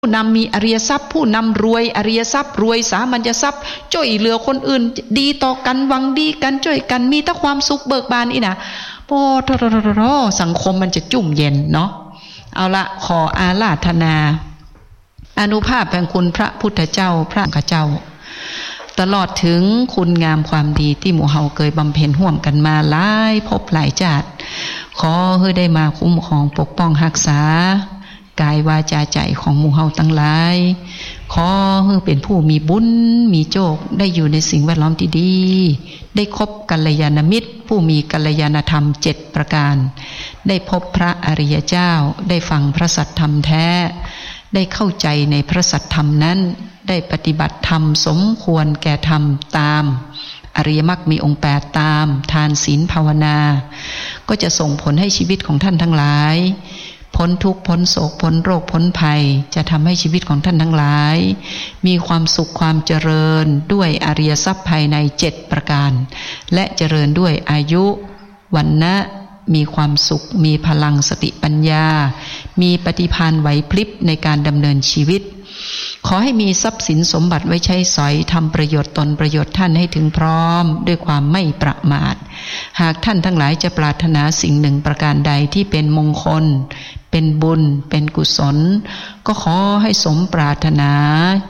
ผู้นำมีอริยทรัพย์ผู้นำรวยอริยทรัพย์รวยสามัญทรัพย์ช่วยเหลือคนอื่นดีต่อกันหวังดีกันช่วยกันมีแต่ความสุขเบิกบานอีนะโอ้สังคมมันจะจุ่มเย็นเนาะเอาละขออาราธนาอานุภาพแห่งคุณพระพุทธเจ้าพระข้าเจ้าตลอดถึงคุณงามความดีที่หมู่เฮาเคยบำเพ็ญร่วมกันมาหลายภพหลายชาติขอให้ได้มาคุ้มครองปกป้องรักษากายวาจาใจของหมู่เฮาทั้งหลายขอให้เป็นผู้มีบุญมีโชคได้อยู่ในสิ่งแวดล้อมที่ดีได้คบกัลยาณมิตรผู้มีกัลยาณธรรม7ประการได้พบพระอริยเจ้าได้ฟังพระสัทธรรมแท้ได้เข้าใจในพระสัทธรรมนั้นได้ปฏิบัติธรรมสมควรแก่ธรรมตามอริยมรรคมีองค์8ตามทานศีลภาวนาก็จะส่งผลให้ชีวิตของท่านทั้งหลายพ้นทุกข์พ้นโศกพ้นโรคพ้นภัยจะทำให้ชีวิตของท่านทั้งหลายมีความสุขความเจริญด้วยอริยทรัพย์ภายใน7ประการและเจริญด้วยอายุวรรณะมีความสุขมีพลังสติปัญญามีปฏิภาณไหวพริบในการดำเนินชีวิตขอให้มีทรัพย์สินสมบัติไว้ใช้สอยทำประโยชน์ตนประโยชน์ท่านให้ถึงพร้อมด้วยความไม่ประมาทหากท่านทั้งหลายจะปรารถนาสิ่งหนึ่งประการใดที่เป็นมงคลเป็นบุญเป็นกุศลก็ขอให้สมปรารถนา